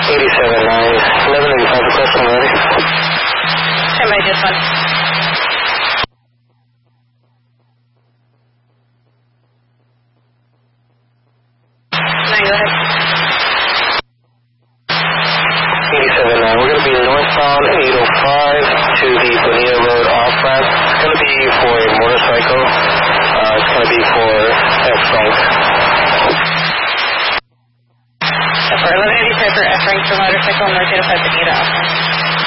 1185 request, I'm ready. Somebody just one. 9, go ahead. 87-9, we're going to be northbound 805 to the Bonita Road off-ramp. It's going to be for a motorcycle. It's going to be for F-Frank. For 1185 for F-Frank for motorcycle, north 805.